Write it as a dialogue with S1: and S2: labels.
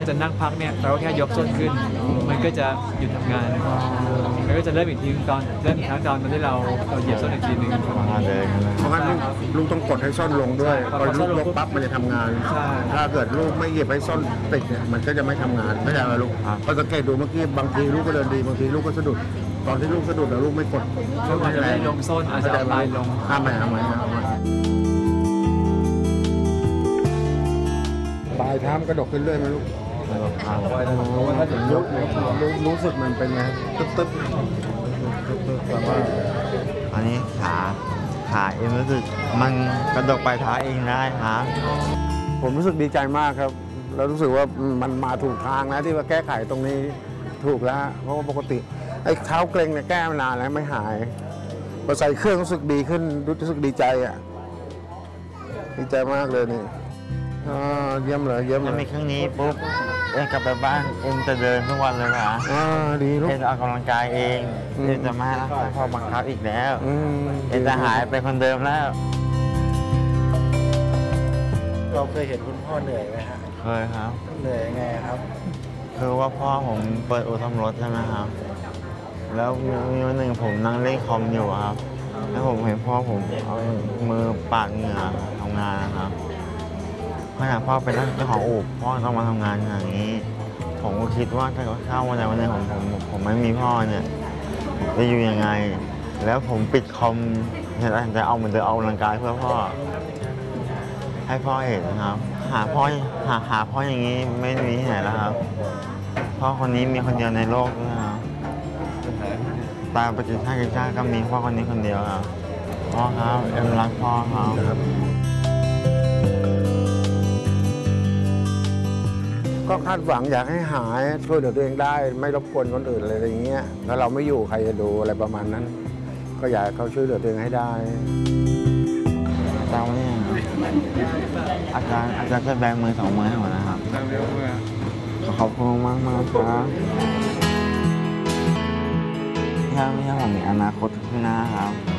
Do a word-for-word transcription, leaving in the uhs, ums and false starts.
S1: จะนั่งพักเนี่ยเราก็แค่ยกส้นขึ้นมันก็จะหยุดทำงานมันก็จะเริ่มอีกทีตอนเริ่มอีกครั้งตอนที่เราเราเหยียบส้นอีกทีหนึ่ง
S2: เพราะงั้นลูกลูกต้องกดให้ส้นลงด้วยพอลูกยกปั๊บมันจะทำงานถ้าเกิดลูกไม่เหยียบให้ส้นติดเนี่ยมันก็จะไม่ทำงานไม่ใช่ไหมลูกพอสังเกตดูเมื่อกี้บางทีลูกก็เดินดีบางทีลูกก็สะดุดตอนที่ลูกสะดุดแล้วลูกไม่กด
S1: ลูกอาจจะไม่ลงส้นอาจจะปลายลง
S2: ห้ามไหมห้ามไหมห้ามไหมปลายเท้ามกระดกขึ้นเรื่อยไหมลูกถ้าถึงยกรู้รู้สึกมันเป็นไงตึ๊บตึ๊บแต่ว่า
S3: อันนี้ขาขาเอ็มรู้สึกมันกระดกไปเท้าเองได้ครับ
S2: ผมรู้สึกดีใจมากครับแล้วรู้สึกว่ามันมาถูกทางนะที่ว่าแก้ไขตรงนี้ถูกแล้วเพราะว่าปกติไอ้เท้าเกร็งเนี่ยแก้มานานแล้วไม่หายพอใส่เครื่องรู้สึกดีขึ้นรู้สึกดีใจอ่ะดีใจมากเลยนี่เยี่ยมเลยเยี่ยมเลย
S3: มีเครื่องนี้ปุ๊บเอ็มกลับไปบ้านเอ็มจะเดินทุกวันเลยค่ะ
S2: อ่าดีลูก
S3: เอ็มจะออกกำลังกายเองเอ็มจะมาแล้วพอบังคับอีกแล้วเอ็มจะหายไปคนเดิมแล้ว
S4: เราเคยเห็นคุณพ่อเหนื่อยไหมฮะ
S3: เคยครับ
S4: เหนื่อยยังไงครับ
S3: คือว่าพ่อผมเปิดอู่ซ่อมรถใช่ไหมครับแล้วมีวันหนึ่งผมนั่งเล่นคอมอยู่ครับแล้วผมเห็นพ่อผมเอามือปาดเหงื่อทำงานนะครับขณะพ่อเป็นเจ้าของอู่พ่อต้องมาทำงานอย่างนี้ผมก็คิดว่าถ้าเข้าวันใดวันหนึ่งผมผมผมไม่มีพ่อเนี่ยจะอยู่ยังไงแล้วผมปิดคอมจะเอาเหมือนเดิมเอากำลังกายเพื่อพ่อให้พ่อเห็นครับหาพ่อหาหาพ่ออย่างนี้ไม่มีที่ไหนแล้วครับพ่อคนนี้มีคนเดียวในโลกนะครับตายปฏิชาติชาติก็มีพ่อคนนี้คนเดียวครับพ่อครับเอ็มรักพ่อครับ
S2: ก็คาดหวังอยากให้หายช่วยเหลือตัวเองได้ไม่รบกวนคนอื่นอะไรอย่างเงี้ยแล้วเราไม่อยู่ใครจะดูอะไรประมาณนั้นก็อยากให้เขาช่วยเหลือตัวเองให้ได้
S3: เจ้าเนี่ยอาจารย์อาจารย์จะแบงมือสองมือให้หมดนะครับขอบคุณมากมากครับถ้าไม่ใช่ผมมีอนาคตข้างหน้าครับ